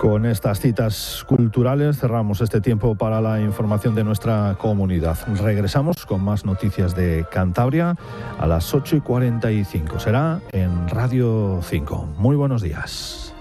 Con estas citas culturales cerramos este tiempo para la información de nuestra comunidad. Regresamos con más noticias de Cantabria a las 8:45. Será en Radio 5. Muy buenos días.